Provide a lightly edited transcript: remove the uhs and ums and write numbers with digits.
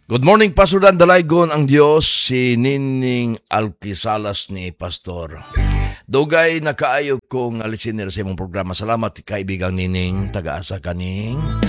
Good morning, Pastor Dan Dalaygon, ang Diyos, si Nining Alquisalas ni Pastor. Dugay nakaayo kong listener sa imong programa. Salamat kaibigang Nining, taga-asa kaning